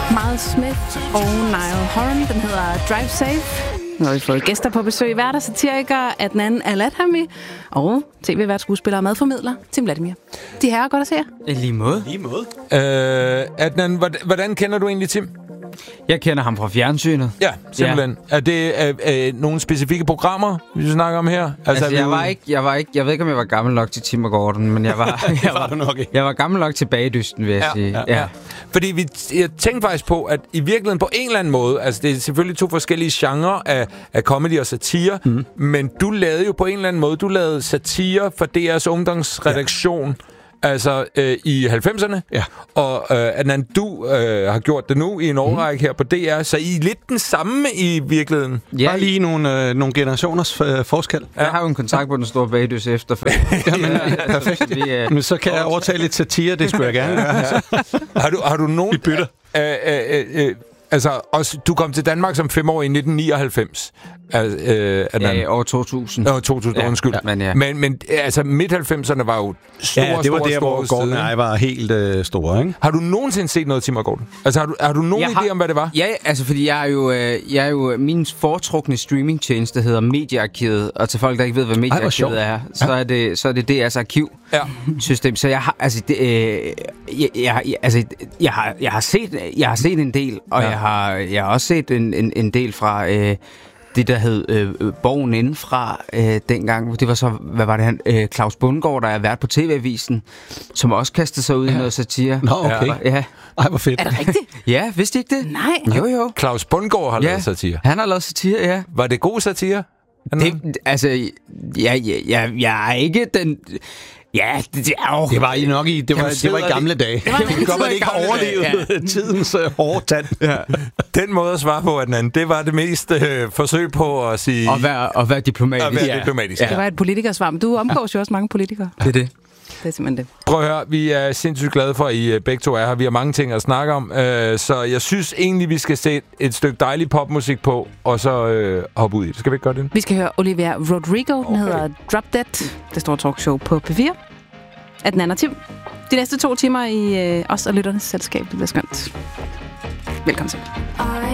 Miles Smith og Niall Horan. Den hedder Drive Safe. Nu har vi fået gæster på besøg. Værter, satiriker Adnan Al-Adhami og tv-vært, skuespiller og madformidler Tim Vladimir. De herrer, godt at se jer. Lige måde. Adnan, hvordan kender du egentlig Tim? Jeg kender ham fra fjernsynet. Ja, simpelthen. Ja. Er det nogle specifikke programmer, vi snakker om her? Altså jeg ved ikke, om jeg var gammel nok til Tim og Gordon, men jeg var gammel nok til Bagedysten, vil jeg sige. Ja. Fordi jeg tænkte faktisk på, at i virkeligheden på en eller anden måde, altså det er selvfølgelig to forskellige genrer af comedy og satire, men du lavede jo på en eller anden måde, du lavede satire for DR's ungdomsredaktion, altså i 90'erne, og Adnan, du har gjort det nu i en årrække her på DR, så I er lidt den samme i virkeligheden. Ja. Bare lige nogle generationers forskel. Ja. Jeg har jo en kontakt på den store bagdys efter. Perfekt. Men så kan jeg overtage lidt satire, det skulle jeg gerne gøre. Har du nogen... Vi bytter. Altså, du kom til Danmark som 5 år i 1999. År 2000. År 2000, undskyld. Ja. Men altså, midt-90'erne var jo store, det var der, hvor Gordon og jeg var helt store, ikke? Har du nogensinde set noget Tim og Gordon? Altså, har du nogen idé om, hvad det var? Ja, altså, fordi jeg er jo min foretrukne streamingtjeneste hedder Mediearkivet, og til folk, der ikke ved, hvad Mediearkivet er, så er det DR's arkivsystem. Så jeg har, altså, jeg har set en del, og jeg har også set en del fra det, der hed Borgen Indenfra dengang. Det var så, hvad var det han? Claus Bundgaard, der er vært på TV-avisen, som også kastede sig ud i noget satire. Nå, okay. Ja. Ej, hvor fedt. Er det rigtigt? Ja, vidste I ikke det? Nej. Jo. Claus Bundgaard har lavet satire. Han har lavet satire, ja. Var det god satire? Jeg er ikke den... Ja, det var I nok i. Det var i gamle dage. Det kan godt, man ikke har overlevet tidens hårde tand. Ja. Den måde at svare på, Adnan, det var det mest forsøg på at sige... Og være diplomatisk. Ja. Det var et politikersvar, men du omgås jo også mange politikere. Det er det. Det er simpelthen det. Prøv at høre, vi er sindssygt glade for, at I begge to er her. Vi har mange ting at snakke om, så jeg synes egentlig, vi skal sætte et stykke dejlig popmusik på, og så hoppe ud i det. Skal vi ikke gøre det? Vi skal høre Olivia Rodrigo. Den hedder Drop Dead. Det står talkshow på P4. Adnan og Tim. De næste 2 timer i os og lytternes selskab. Det bliver skønt. Velkommen til.